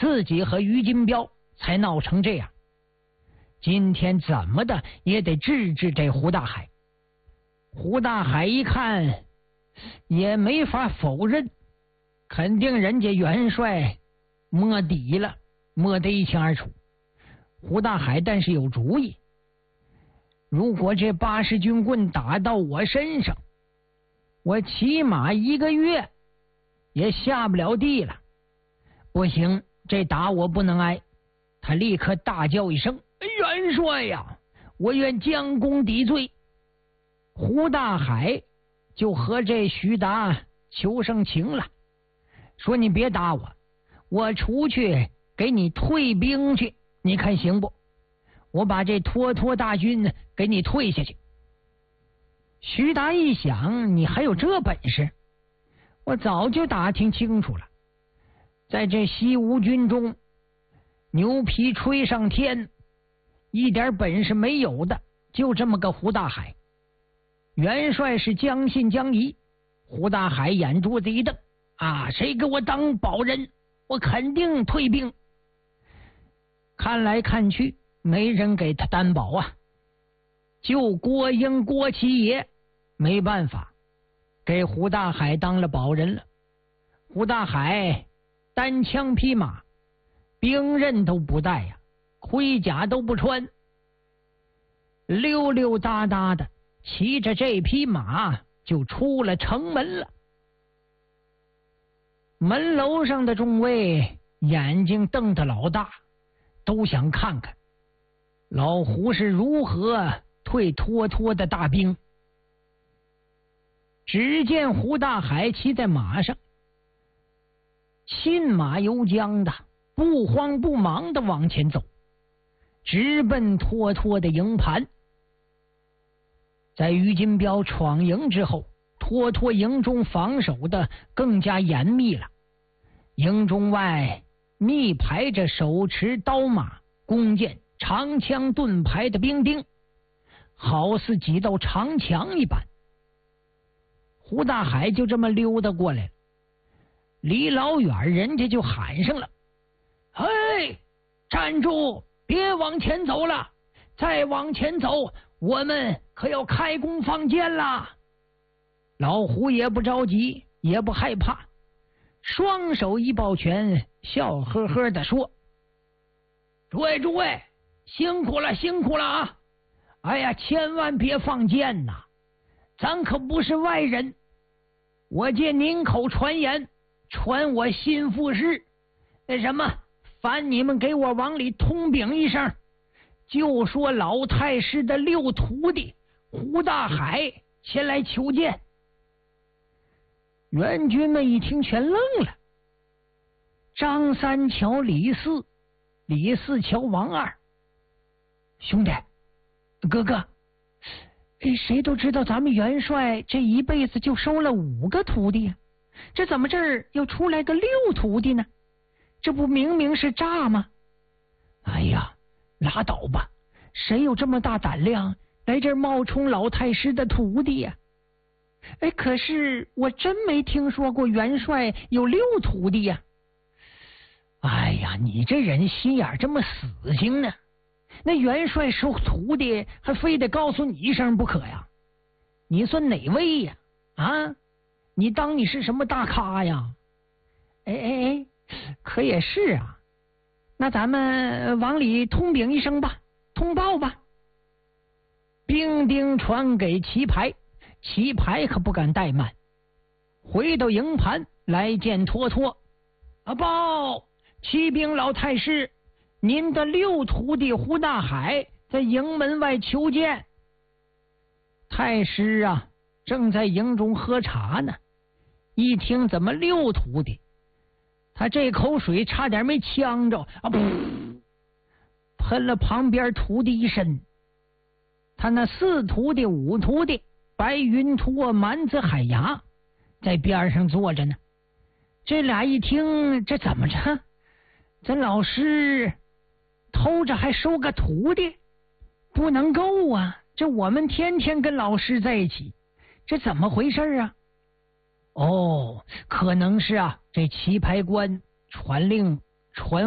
自己和于金彪才闹成这样。今天怎么的也得治治这胡大海。胡大海一看也没法否认，肯定人家元帅摸底了，摸得一清二楚。胡大海但是有主意，如果这80军棍打到我身上，我起码1个月也下不了地了。不行，这打我不能挨。他立刻大叫一声：元帅呀，我愿将功抵罪。胡大海就和这徐达求上情了，说你别打我，我出去给你退兵去，你看行不？我把这托托大军给你退下去。徐达一想，你还有这本事？我早就打听清楚了，在这西吴军中，牛皮吹上天，一点本事没有的，就这么个胡大海。元帅是将信将疑，胡大海眼珠子一瞪，谁给我当保人，我肯定退兵。看来看去没人给他担保啊，就郭英郭七爷没办法，给胡大海当了保人了。胡大海单枪匹马，兵刃都不带呀，盔甲都不穿，溜溜达达的骑着这匹马就出了城门了。门楼上的众位眼睛瞪得老大，都想看看老胡是如何退托托的大兵。只见胡大海骑在马上，信马由缰的，不慌不忙的往前走，直奔托托的营盘。在于金彪闯营之后，托托营中防守的更加严密了，营中外密排着手持刀马弓箭长枪盾牌的兵丁，好似几道长墙一般。胡大海就这么溜达过来了，离老远人家就喊上了：嘿，站住，别往前走了，再往前走我们可要开弓放箭啦！老胡也不着急，也不害怕，双手一抱拳，笑呵呵的说：诸位，辛苦了啊！哎呀，千万别放箭呐，咱可不是外人。我借您口传言，传我心腹事，烦你们给我往里通禀一声，就说老太师的6徒弟胡大海前来求见。援军们一听全愣了，张三桥李四，李四桥王二，兄弟哥哥，谁都知道咱们元帅这一辈子就收了5个徒弟啊，这怎么这儿又出来个6徒弟呢？这不明明是诈吗？哎呀，拉倒吧，谁有这么大胆量来这儿冒充老太师的徒弟呀？可是我真没听说过元帅有6徒弟呀。哎呀，你这人心眼这么死性呢？那元帅收徒弟还非得告诉你一声不可呀？你算哪位呀？你当你是什么大咖呀？可也是啊，那咱们往里通禀一声吧，通报吧。兵丁传给旗牌，旗牌可不敢怠慢，回到营盘来见托托。报，骑兵老太师，您的6徒弟胡大海在营门外求见。太师正在营中喝茶呢，一听怎么6徒弟，他这口水差点没呛着喷了旁边徒弟一身。他那4徒弟5徒弟白云托蛮子海牙在边上坐着呢。这俩一听，这怎么着？咱老师偷着还收个徒弟？不能够啊，这我们天天跟老师在一起，这怎么回事啊？可能是这棋牌官传令传